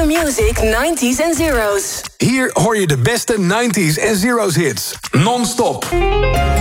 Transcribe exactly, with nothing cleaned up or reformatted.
Q Music nineties en zeros. Hier hoor je de beste nineties en zeros hits. Non-stop.